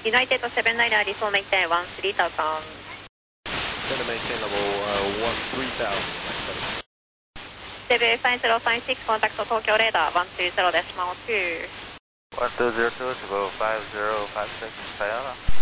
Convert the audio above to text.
United 79 default maintain 13,000. Gonna maintain level 13,000. Cebu 5056 contact Tokyo radar 120.2. 1202 Cebu 5056 Sayana.